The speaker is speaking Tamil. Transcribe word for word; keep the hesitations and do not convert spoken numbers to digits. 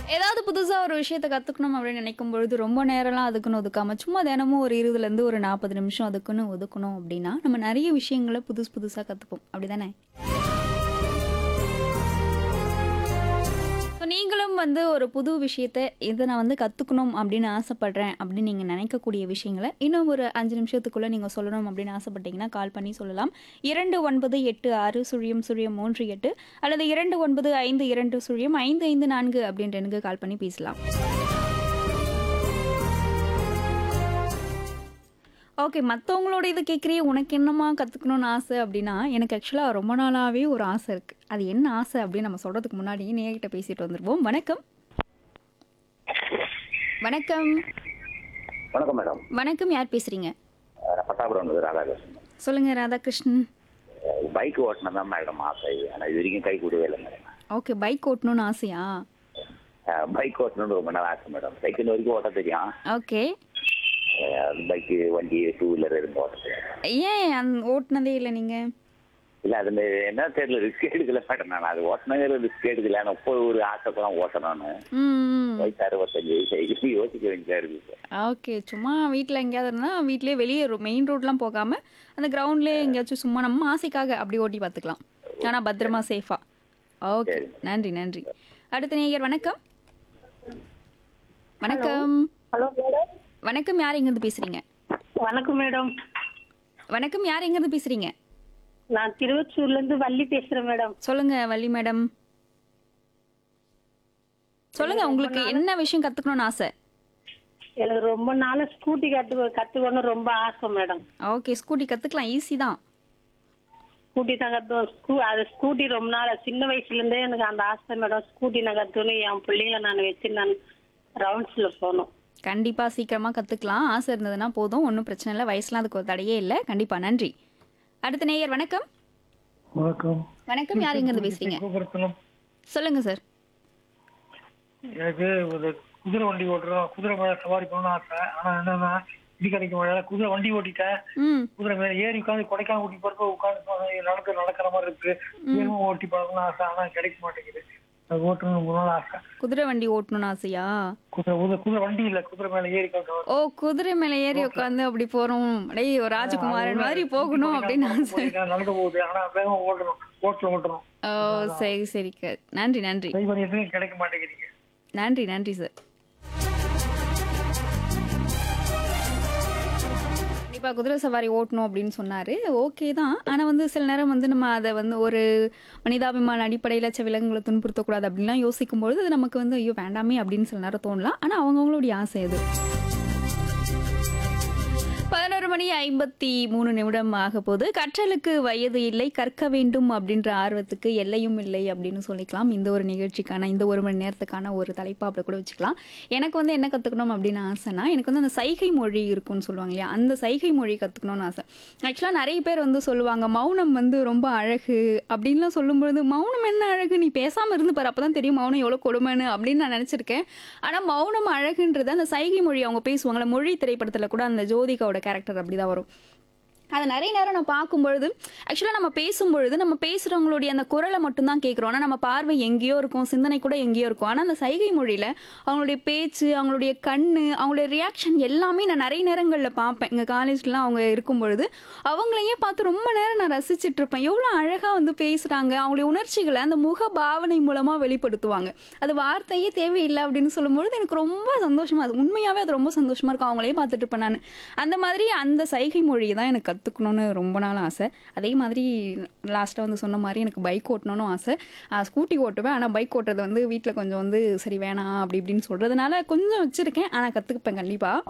ஏதாவது புதுசா ஒரு விஷயத்த கத்துக்கணும் அப்படின்னு நினைக்கும் பொழுது, ரொம்ப நேரம்லாம் அதுக்குன்னு ஒதுக்காம, சும்மா தினமும் ஒரு இருபதுலேருந்து ஒரு நாற்பது நிமிஷம் அதுக்குன்னு ஒதுக்கணும் அப்படின்னா, நம்ம நெறைய விஷயங்கள புதுசு புதுசா கத்துப்போம். அப்படிதானே? ஸோ நீங்களும் வந்து ஒரு புது விஷயத்த, இத நான் வந்து கத்துக்கணும் அப்படின்னு ஆசைப்படுறேன் அப்படின்னு நீங்க நினைக்கக்கூடிய விஷயங்கள, இன்னும் ஒரு ஐந்து நிமிஷத்துக்குள்ள நீங்க சொல்லணும் அப்படின்னு ஆசைப்பட்டீங்கன்னா, கால் பண்ணி சொல்லலாம். இரண்டு ஒன்பது எட்டு ஆறு சுழியம் சுழியம் மூன்று எட்டு அல்லது இரண்டு ஒன்பது ஐந்து இரண்டு சுழியம் ஐந்து ஐந்து நான்கு அப்படின்ற எண்ணுக்கு கால் பண்ணி பேசலாம். ஓகே. மத்தவங்களோட இத கேட்குறியே, உனக்கு என்னம்மா கத்துக்கணும்னு ஆசை அப்படின்னா, எனக்கு ஆக்சுவலா ரொம்ப நாளாவே ஒரு ஆசை இருக்கு. அது என்ன ஆசை அப்படின்னு நம்ம சொல்றதுக்கு முன்னாடி நேயர்கிட்ட பேசிட்டு வந்துருவோம். வணக்கம். வணக்கம். வணக்கம் மேடம். வணக்கம். யார் பேசுறீங்க? அஹ் பட்டாபுரம் வந்து ராதாகிருஷ்ணன். சொல்லுங்க ராதாகிருஷ்ணன். பைக் ஓட்டணும் தான் மேடம் ஆசை. ஆனால் இது வரைக்கும் கை கூடவே இல்லை மேடம். ஓகே. பைக் ஓட்டணும்னு ஆசையா? பைக் ஓட்டணும்னு ரொம்ப நாள் ஆசை மேடம். சைக்கிள் வரைக்கும் ஓட்ட தெரியும். ஓகே. பைக்கு வண்டி டூ வீலர் இருந்து ஓட்ட தெரியும். ஏன் அந் ஓட்டுனதே இல்ல நீங்க? இல்லை அது என்ன தெரியல, ரிஸ்க் எடுக்கல மேடம். நான் அது ஓட்டினவே ரிஸ்க் எடுக்கல. நான் இப்போ ஒரு ஆசை கூட ஓட்டணும்னு. ம். வயசு அறுபத்தஞ்சு வயசு ஆகி யோசிக்க வேண்டியதாக இருக்குது. ஓகே. சும்மா வீட்ல எங்கேயாவது இருந்தா, வீட்லயே வெளியே மெயின் ரோட்லாம் போகாம, அந்த கிரவுண்ட்லயே எங்கேயாச்சும் சும்மா நம்ம ஆசைக்காக அப்படி ஓட்டி பார்த்துக்கலாம். ஆனா பத்திரமா சேஃபா. ஓகே. நன்றி நன்றி. அடுத்த நேயர் வணக்கம். வணக்கம். Hello madam. வணக்கம். யார் எங்கிருந்து பேசுறீங்க? வணக்கம் மேடம். வணக்கம். யார் எங்கிருந்து பேசுறீங்க? நான் திருவொச்சூர்ல இருந்து வள்ளி பேசுறேன் மேடம். சொல்லுங்க வள்ளி மேடம். சொல்லுங்க, உங்களுக்கு என்ன விஷயம் கத்துக்கணும்னு ஆசை? எனக்கு ரொம்ப நாளா ஸ்கூட்டி கத்து கத்துக்கணும் ரொம்ப ஆசை மேடம். ஓகே. ஸ்கூட்டி கத்துக்கலாம், ஈஸி தான். ஸ்கூட்டி தான் கத்துவோம். ஸ்கூ அது ஸ்கூட்டி ரொம்ப நாள் சின்ன வயசுல இருந்தே எனக்கு அந்த ஆசை மேடம். ஸ்கூட்டி நான் கத்துக்கணும். என் பிள்ளைங்களை நான் வச்சு நான் ரவுண்ட்ஸ்ல போகணும். கண்டிப்பா சீக்கிரமா கத்துக்கலாம். ஆசை இருந்ததுன்னா போதும், ஒன்றும் பிரச்சனை இல்லை. வயசுலாம் அதுக்கு ஒரு தடையே இல்லை. கண்டிப்பா. நன்றி. அடுத்த நேயர் வணக்கம். வணக்கம். வணக்கம். யார் எங்கிருந்து பேசுறீங்க? கோபுரத்தனம். சொல்லுங்க சார். எனக்கு ஒரு குதிரை வண்டி ஓட்டுறோம், குதிரை மேல சவாரி பண்ணணும்னு ஆசை. ஆனா என்னன்னா இடி கிடைக்க முடியல. குதிரை வண்டி ஓட்டிட்டேன். ம். குதிரை மேல ஏறி உட்காந்து கொடைக்கானல் ஊட்டி போறப்ப உட்காந்து நடக்க நடக்கிற மாதிரி இருக்கு. வேகமா ஓட்டி பார்க்கணும்னு ஆசை. ஆனா கிடைக்க மாட்டேங்குது. அது ஓட்டணும் ரொம்ப நாள் ஆசை. குதிரை வண்டி ஓட்டணும்னு ஆசையா? குதிரை குதிரை குதிரை வண்டி இல்ல, குதிரை மேல ஏறி உட்காந்து ஓ, குதிரை மேல ஏறி உட்காந்து அப்படி போறோம். அப்படியே ஒரு ராஜகுமாரன் மாதிரி போகணும் அப்படின்னு ஆசை. நடக்க போகுது. ஆனா வேகமா ஓட்டணும், ஓட்டல ஓட்டணும். ஓ, சரி சரி. க- நன்றி நன்றி. ட்ரை பண்ணிட்டு கிடைக்க மாட்டேங்குது. நன்றி நன்றி சார். கண்டிப்பா குதிரை சவாரி ஓட்டணும் அப்படின்னு சொன்னாரு. ஓகே தான். ஆனா வந்து சில நேரம் வந்து நம்ம அதை வந்து ஒரு மனிதாபிமான அடிப்படையில் சில விலங்குகளை துன்புறுத்தக்கூடாது அப்படின்லாம் யோசிக்கும்பொழுது அது நமக்கு வந்து ஐயோ வேண்டாமே அப்படின்னு சில நேரம் தோணலாம். ஆனா அவங்கவுங்களுடைய ஆசை அது. பதினொரு மணி ஐம்பத்தி மூணு நிமிடம் ஆக போது. கற்றலுக்கு வயது இல்லை, கற்க வேண்டும் அப்படின்ற ஆர்வத்துக்கு எல்லையும் இல்லை அப்படின்னு சொல்லிக்கலாம். இந்த ஒரு நிகழ்ச்சிக்கான இந்த ஒரு மணி நேரத்துக்கான ஒரு தலைப்பா அப்படி கூட வச்சுக்கலாம். எனக்கு வந்து என்ன கற்றுக்கணும் அப்படின்னு ஆசைனா, எனக்கு வந்து அந்த சைகை மொழி இருக்குன்னு சொல்லுவாங்க இல்லையா, அந்த சைகை மொழி கற்றுக்கணும்னு ஆசை. ஆக்சுவலாக நிறைய பேர் வந்து சொல்லுவாங்க மௌனம் வந்து ரொம்ப அழகு அப்படின்லாம் சொல்லும்பொழுது, மௌனம் என்ன அழகு, நீ பேசாமல் இருந்து பாரு அப்போ தான் தெரியும் மௌனம் எவ்வளோ கொடுமைன்னு அப்படின்னு நான் நினச்சிருக்கேன். ஆனால் மௌனம் அழகுன்றது அந்த சைகை மொழி அவங்க பேசுவாங்களே, மொழி திரைப்படத்தில் கூட அந்த ஜோதிகாவோட கேரக்டர் அப்படிதான் வரும். அதை நிறைய நேரம் நான் பார்க்கும்பொழுது ஆக்சுவலாக நம்ம பேசும்பொழுது நம்ம பேசுகிறவங்களுடைய அந்த குரலை மட்டும்தான் கேட்குறோம். ஆனால் நம்ம பார்வை எங்கேயோ இருக்கும், சிந்தனை கூட எங்கேயோ இருக்கும். ஆனால் அந்த சைகை மொழியில் அவங்களுடைய பேச்சு, அவங்களுடைய கண், அவங்களுடைய ரியாக்ஷன் எல்லாமே நான் நிறைய நேரங்களில் பார்ப்பேன். எங்கள் காலேஜ்லாம் அவங்க இருக்கும்பொழுது அவங்களையே பார்த்து ரொம்ப நேரம் நான் ரசிச்சுட்டு இருப்பேன். எவ்வளோ அழகாக வந்து பேசுகிறாங்க, அவங்களுடைய உணர்ச்சிகளை அந்த முக பாவனை மூலமாக வெளிப்படுத்துவாங்க. அது வார்த்தையே தேவையில்லை அப்படின்னு சொல்லும்பொழுது எனக்கு ரொம்ப சந்தோஷமாக, அது உண்மையாகவே அது ரொம்ப சந்தோஷமாக இருக்கும். அவங்களே பார்த்துட்டு இருப்பேன் நான். அந்த மாதிரி அந்த சைகை மொழியை தான் எனக்கு கற்றுக்கணும்னு ரொம்ப நாள் ஆசை. அதே மாதிரி லாஸ்ட்டாக வந்து சொன்ன மாதிரி எனக்கு பைக் ஓட்டணும்னு ஆசை. ஸ்கூட்டி ஓட்டுவேன். ஆனால் பைக் ஓட்டுறது வந்து வீட்டில் கொஞ்சம் வந்து சரி வேணாம் அப்படி இப்படின்னு சொல்கிறதுனால கொஞ்சம் வச்சுருக்கேன். ஆனால் கற்றுக்குப்பேன் கண்டிப்பாக.